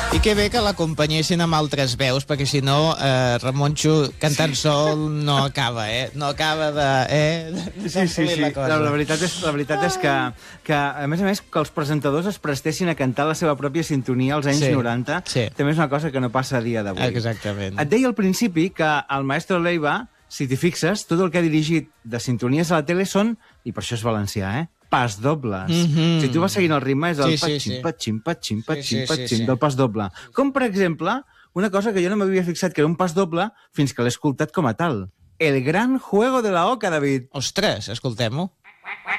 I que bé que l'acompanyessin amb altres veus, perquè si no, Ramonxo cantant sol no acaba, No acaba de... Sí. No, la veritat és que, a més, que els presentadors es prestessin a cantar la seva pròpia sintonia als anys 90, també és una cosa que no passa a dia d'avui. Exactament. Et deia al principi que el maestro Leiva, si t'hi fixes, tot el que ha dirigit de sintonies a la tele són, i per això és valencià, pas dobles. Si tu vas seguint el ritme és el patxim del pas doble. Com, per exemple, una cosa que jo no m'havia fixat que era un pas doble fins que l'he escoltat com a tal. El gran juego de la oca, David. Ostres, escoltem-ho.